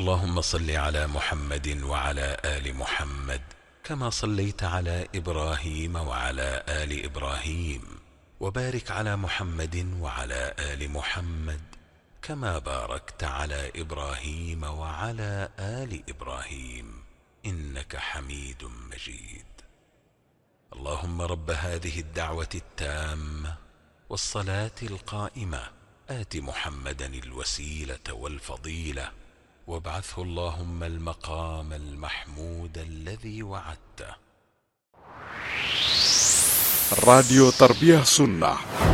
اللهم صل على محمد وعلى آل محمد كما صليت على إبراهيم وعلى آل إبراهيم، وبارك على محمد وعلى آل محمد كما باركت على إبراهيم وعلى آل إبراهيم إنك حميد مجيد. اللهم رب هذه الدعوة التامة والصلاة القائمة آت محمدا الوسيلة والفضيلة وابعثه اللهم المقام المحمود الذي وعدته. راديو تربية سنة.